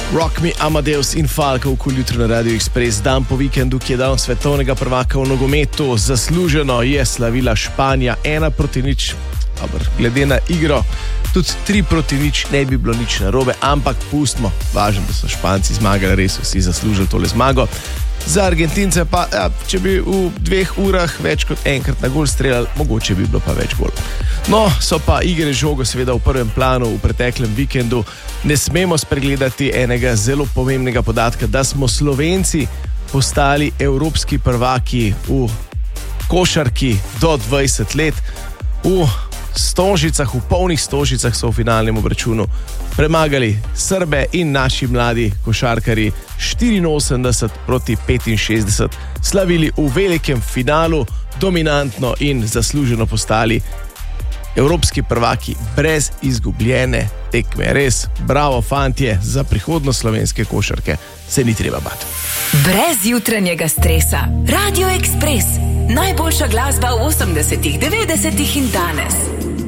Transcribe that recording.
Rock Me, Amadeus in Falco v jutro na Radio Express, dan po vikendu, ki je dan svetovnega prvaka v nogometu. Zasluženo je slavila Španija 1-0. Dobar, glede na igro, tudi 3-0 ne bi bilo nič narobe, ampak pustimo, važno, da so Španci zmagali, res vsi zaslužili tole zmago. Za Argentince pa, če bi v 2 urah več kot enkrat na gol streljali, mogoče bi bilo pa več gol. No, so pa igre žogo seveda v prvem planu v preteklem vikendu. Ne smemo spregledati enega zelo pomembnega podatka, da smo Slovenci postali evropski prvaki v košarki do 20 let. V Stožicah, v polnih Stožicah so v finalnem obračunu premagali Srbe in naši mladi košarkari 84-65, slavili v velikem finalu, dominantno in zasluženo postali evropski prvaki brez izgubljene tekme. Res, bravo fantje, za prihodnost slovenske košarke se ni treba bati. Brez jutranjega stresa. Radio Express. Najboljša glasba v 80-ih, 90-ih in danes.